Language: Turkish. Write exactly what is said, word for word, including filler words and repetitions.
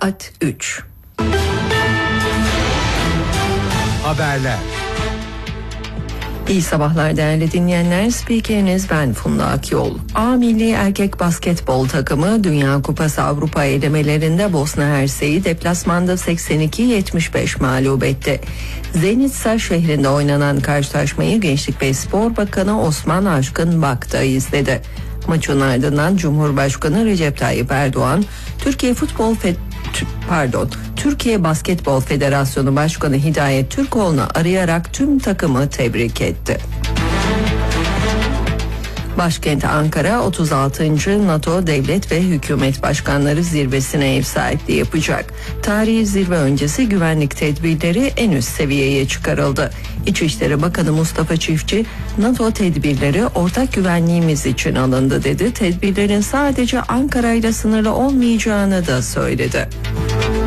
Saat üç. Haberler. İyi sabahlar değerli dinleyenler. Spikeriniz ben Funda Akyol. A Milli Erkek Basketbol takımı Dünya Kupası Avrupa elemelerinde Bosna Hersek'i deplasmanda seksen iki yetmiş beş mağlup etti. Zenitsa şehrinde oynanan karşılaşmayı Gençlik ve Spor Bakanı Osman Aşkın Bak da izledi. Maçın ardından Cumhurbaşkanı Recep Tayyip Erdoğan, Türkiye Futbol Fed pardon Türkiye Basketbol Federasyonu Başkanı Hidayet Türkoğlu'nu arayarak tüm takımı tebrik etti. Başkent Ankara otuz altıncı NATO Devlet ve Hükümet Başkanları Zirvesi'ne ev sahipliği yapacak. Tarihi zirve öncesi güvenlik tedbirleri en üst seviyeye çıkarıldı. İçişleri Bakanı Mustafa Çiftçi, NATO tedbirleri ortak güvenliğimiz için alındı dedi. Tedbirlerin sadece Ankara ile sınırlı olmayacağını da söyledi.